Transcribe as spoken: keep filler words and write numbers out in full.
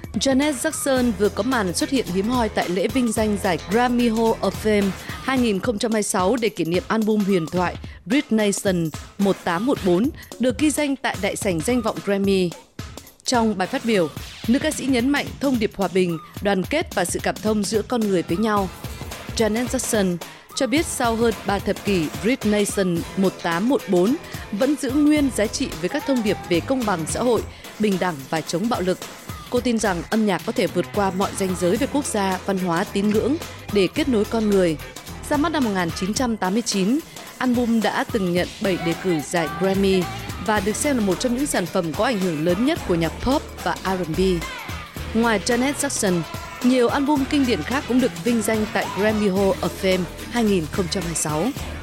Janet Jackson vừa có màn xuất hiện hiếm hoi tại lễ vinh danh giải Grammy Hall of Fame hai không hai sáu để kỷ niệm album huyền thoại Brit Nation một tám một bốn được ghi danh tại đại sảnh danh vọng Grammy. Trong bài phát biểu, nữ ca sĩ nhấn mạnh thông điệp hòa bình, đoàn kết và sự cảm thông giữa con người với nhau. Janet Jackson cho biết sau hơn ba thập kỷ, Brit Nation một tám một bốn vẫn giữ nguyên giá trị với các thông điệp về công bằng xã hội, bình đẳng và chống bạo lực. Cô tin rằng âm nhạc có thể vượt qua mọi ranh giới về quốc gia, văn hóa, tín ngưỡng để kết nối con người. Ra mắt năm một nghìn chín trăm tám mươi chín, album đã từng nhận bảy đề cử giải Grammy và được xem là một trong những sản phẩm có ảnh hưởng lớn nhất của nhạc pop và R and B. Ngoài Janet Jackson, nhiều album kinh điển khác cũng được vinh danh tại Grammy Hall of Fame hai không hai sáu.